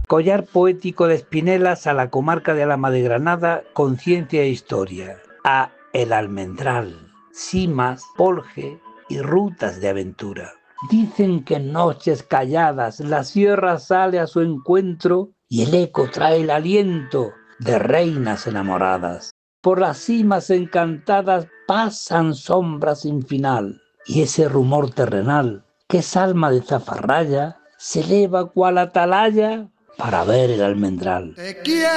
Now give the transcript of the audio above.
Collar poético de Espinelas a la comarca de Alhama de Granada, con ciencia e historia. A El Almendral, cimas, polje y rutas de aventura. Dicen que en noches calladas la sierra sale a su encuentro y el eco trae el aliento de reinas enamoradas. Por las cimas encantadas pasan sombras sin final y ese rumor terrenal que es alma de zafarraya se eleva cual atalaya para ver el almendral.